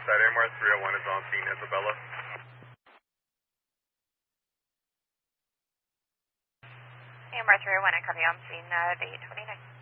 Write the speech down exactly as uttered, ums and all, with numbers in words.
Side A M R three oh one is on scene, Isabella. A M R three oh one, I copy on scene, uh, day twenty-nine.